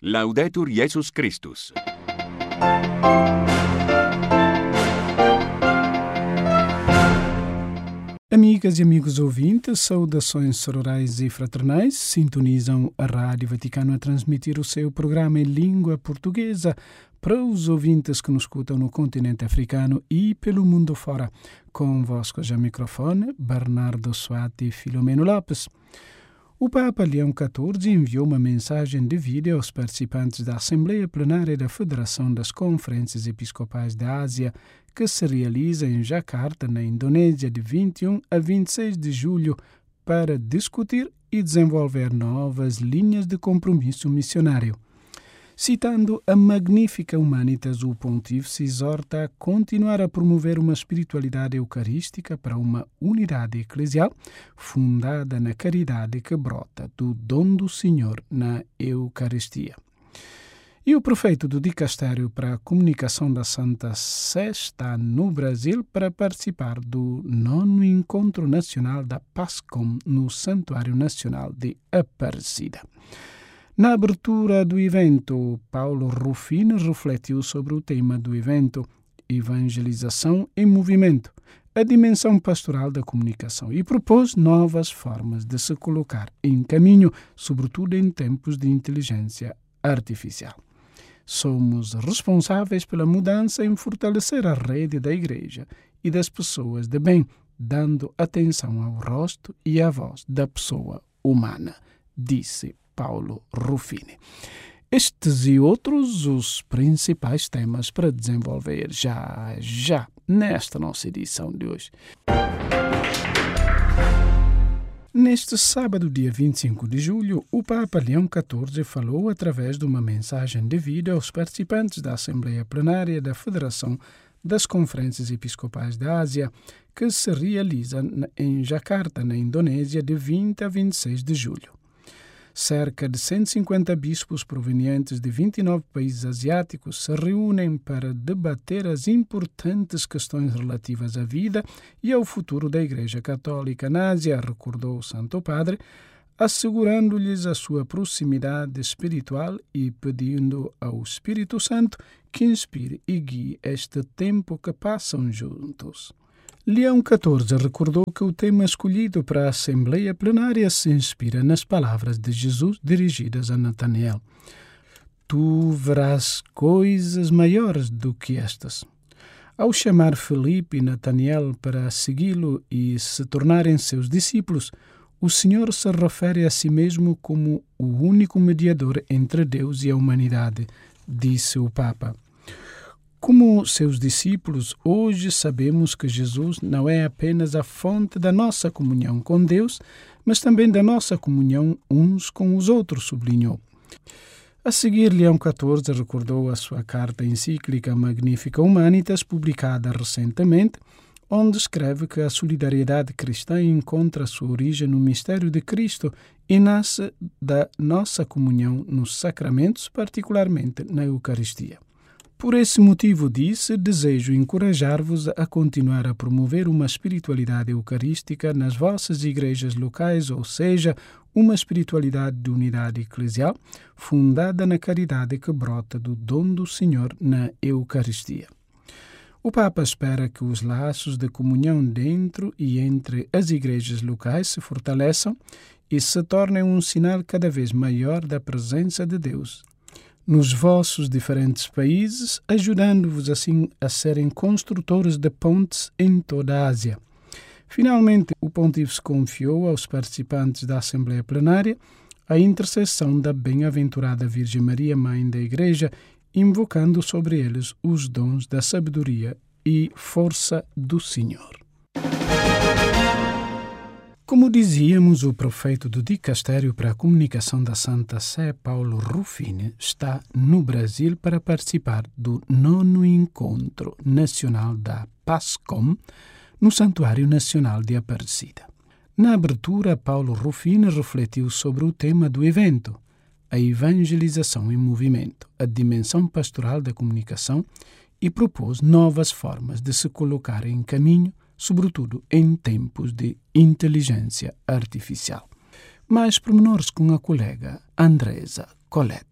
Laudetur Jesus Christus. Amigas e amigos ouvintes, saudações sororais e fraternais, sintonizam a Rádio Vaticano a transmitir o seu programa em língua portuguesa para os ouvintes que nos escutam no continente africano e pelo mundo fora. Convosco já microfone, Bernardo Suati e Filomeno Lopes. O Papa Leão XIV enviou uma mensagem de vídeo aos participantes da Assembleia Plenária da Federação das Conferências Episcopais da Ásia, que se realiza em Jakarta, na Indonésia, de 21 a 26 de julho, para discutir e desenvolver novas linhas de compromisso missionário. Citando a Magnificat Humanitas, o Pontífice exorta a continuar a promover uma espiritualidade eucarística para uma unidade eclesial fundada na caridade que brota do dom do Senhor na Eucaristia. E o prefeito do Dicastério para a Comunicação da Santa Sé está no Brasil para participar do 9º Encontro Nacional da PASCOM no Santuário Nacional de Aparecida. Na abertura do evento, Paulo Ruffini refletiu sobre o tema do evento, Evangelização em Movimento, a dimensão pastoral da comunicação, e propôs novas formas de se colocar em caminho, sobretudo em tempos de inteligência artificial. Somos responsáveis pela mudança em fortalecer a rede da Igreja e das pessoas de bem, dando atenção ao rosto e à voz da pessoa humana, disse Paulo Ruffini. Estes e outros os principais temas para desenvolver já nesta nossa edição de hoje. Neste sábado, dia 25 de julho, o Papa Leão XIV falou através de uma mensagem de vídeo aos participantes da Assembleia Plenária da Federação das Conferências Episcopais da Ásia, que se realiza em Jakarta, na Indonésia, de 20 a 26 de julho. Cerca de 150 bispos provenientes de 29 países asiáticos se reúnem para debater as importantes questões relativas à vida e ao futuro da Igreja Católica na Ásia, recordou o Santo Padre, assegurando-lhes a sua proximidade espiritual e pedindo ao Espírito Santo que inspire e guie este tempo que passam juntos. Leão XIV recordou que o tema escolhido para a Assembleia Plenária se inspira nas palavras de Jesus dirigidas a Natanael. Tu verás coisas maiores do que estas. Ao chamar Filipe e Natanael para segui-lo e se tornarem seus discípulos, o Senhor se refere a si mesmo como o único mediador entre Deus e a humanidade, disse o Papa. Como seus discípulos, hoje sabemos que Jesus não é apenas a fonte da nossa comunhão com Deus, mas também da nossa comunhão uns com os outros, sublinhou. A seguir, Leão XIV recordou a sua carta encíclica Magnificat Humanitas, publicada recentemente, onde escreve que a solidariedade cristã encontra sua origem no mistério de Cristo e nasce da nossa comunhão nos sacramentos, particularmente na Eucaristia. Por esse motivo, disse, desejo encorajar-vos a continuar a promover uma espiritualidade eucarística nas vossas igrejas locais, ou seja, uma espiritualidade de unidade eclesial, fundada na caridade que brota do dom do Senhor na Eucaristia. O Papa espera que os laços de comunhão dentro e entre as igrejas locais se fortaleçam e se tornem um sinal cada vez maior da presença de Deus nos vossos diferentes países, ajudando-vos assim a serem construtores de pontes em toda a Ásia. Finalmente, o Pontífice confiou aos participantes da Assembleia Plenária a intercessão da bem-aventurada Virgem Maria, Mãe da Igreja, invocando sobre eles os dons da sabedoria e força do Senhor. Como dizíamos, o prefeito do Dicastério para a Comunicação da Santa Sé, Paulo Ruffini, está no Brasil para participar do 9º Encontro Nacional da PASCOM no Santuário Nacional de Aparecida. Na abertura, Paulo Ruffini refletiu sobre o tema do evento, a evangelização em movimento, a dimensão pastoral da comunicação, e propôs novas formas de se colocar em caminho, sobretudo em tempos de inteligência artificial. Mais pormenores com a colega Andresa Colette.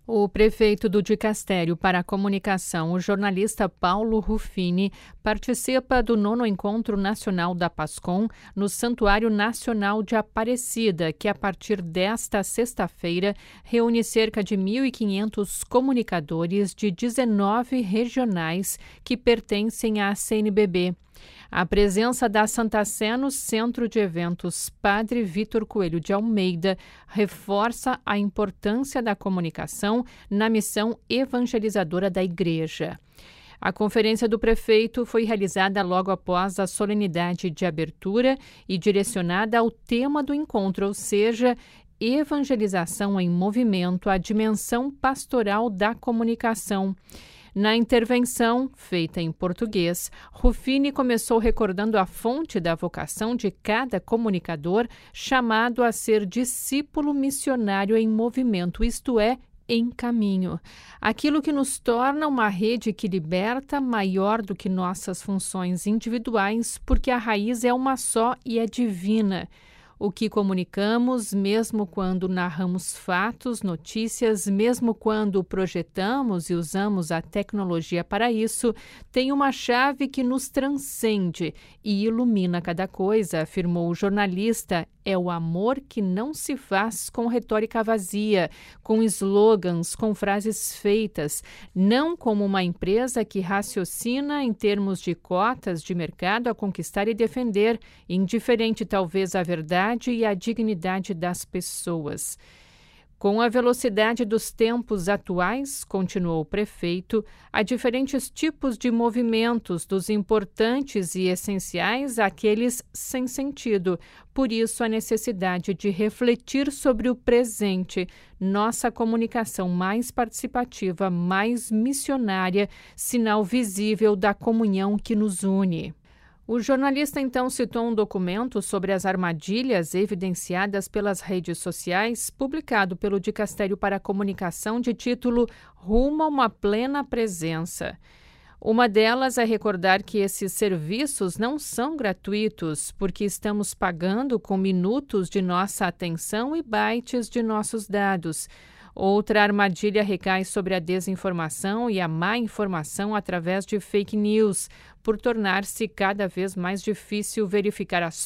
O prefeito do Dicastério para a Comunicação, o jornalista Paulo Ruffini, participa do 9º Encontro Nacional da PASCOM no Santuário Nacional de Aparecida, que a partir desta sexta-feira reúne cerca de 1.500 comunicadores de 19 regionais que pertencem à CNBB. A presença da Santa Sé no Centro de Eventos Padre Vitor Coelho de Almeida reforça a importância da comunicação na missão evangelizadora da Igreja. A conferência do prefeito foi realizada logo após a solenidade de abertura e direcionada ao tema do encontro, ou seja, evangelização em movimento, a dimensão pastoral da comunicação. Na intervenção, feita em português, Ruffini começou recordando a fonte da vocação de cada comunicador chamado a ser discípulo missionário em movimento, isto é, em caminho. Aquilo que nos torna uma rede que liberta maior do que nossas funções individuais, porque a raiz é uma só e é divina. O que comunicamos, mesmo quando narramos fatos, notícias, mesmo quando projetamos e usamos a tecnologia para isso, tem uma chave que nos transcende e ilumina cada coisa, afirmou o jornalista. É o amor que não se faz com retórica vazia, com slogans, com frases feitas, não como uma empresa que raciocina em termos de cotas de mercado a conquistar e defender, indiferente talvez à verdade e à dignidade das pessoas. Com a velocidade dos tempos atuais, continuou o prefeito, há diferentes tipos de movimentos, dos importantes e essenciais àqueles sem sentido. Por isso, a necessidade de refletir sobre o presente, nossa comunicação mais participativa, mais missionária, sinal visível da comunhão que nos une. O jornalista então citou um documento sobre as armadilhas evidenciadas pelas redes sociais, publicado pelo Dicastério para a Comunicação, de título Rumo a uma Plena Presença. Uma delas é recordar que esses serviços não são gratuitos, porque estamos pagando com minutos de nossa atenção e bytes de nossos dados. Outra armadilha recai sobre a desinformação e a má informação através de fake news, por tornar-se cada vez mais difícil verificar as